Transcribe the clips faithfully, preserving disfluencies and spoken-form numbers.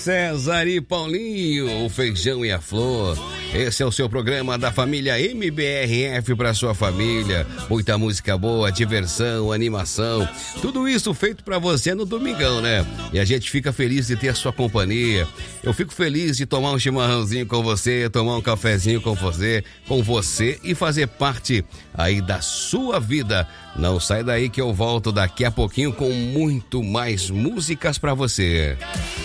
César e Paulinho, o feijão e a flor. Esse é o seu programa da família M B R F para sua família. Muita música boa, diversão, animação. Tudo isso feito para você no domingão, né? E a gente fica feliz de ter a sua companhia. Eu fico feliz de tomar um chimarrãozinho com você, tomar um cafezinho com você, com você e fazer parte aí da sua vida. Não sai daí que eu volto daqui a pouquinho com muito mais músicas para você.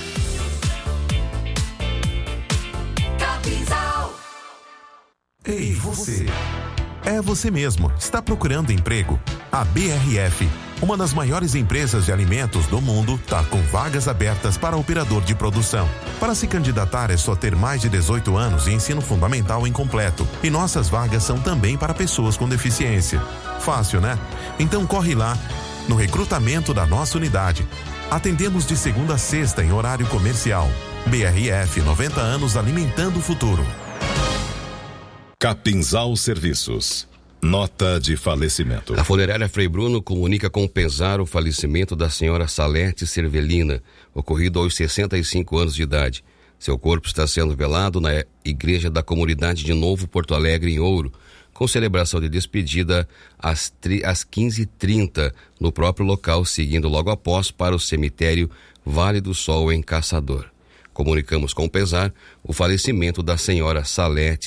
Ei, você! É você mesmo. Está procurando emprego? A B R F, uma das maiores empresas de alimentos do mundo, está com vagas abertas para operador de produção. Para se candidatar é só ter mais de dezoito anos e ensino fundamental incompleto. E nossas vagas são também para pessoas com deficiência. Fácil, né? Então corre lá no recrutamento da nossa unidade. Atendemos de segunda a sexta em horário comercial. B R F, noventa anos alimentando o futuro. Capinzal Serviços. Nota de falecimento. A funerária Frei Bruno comunica com pesar o falecimento da senhora Salete Cervelina, ocorrido aos sessenta e cinco anos de idade. Seu corpo está sendo velado na igreja da comunidade de Novo Porto Alegre, em Ouro, com celebração de despedida às, tri, às quinze e trinta, no próprio local, seguindo logo após para o cemitério Vale do Sol, em Caçador. Comunicamos com pesar o falecimento da senhora Salete